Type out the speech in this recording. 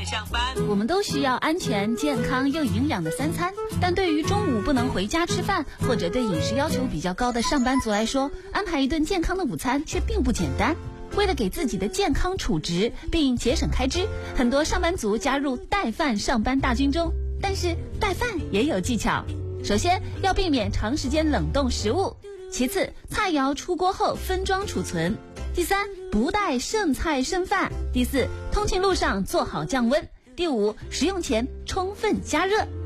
快上班。 我们都需要安全、健康又营养的3餐，但对于中午不能回家吃饭，或者对饮食要求比较高的上班族来说，安排一顿健康的午餐却并不简单。为了给自己的健康储值并节省开支，很多上班族加入带饭上班大军中。但是带饭也有技巧，首先要避免长时间冷冻食物，其次菜肴出锅后分装储存，第三不带剩菜剩饭，第四通勤路上做好降温，第五食用前充分加热。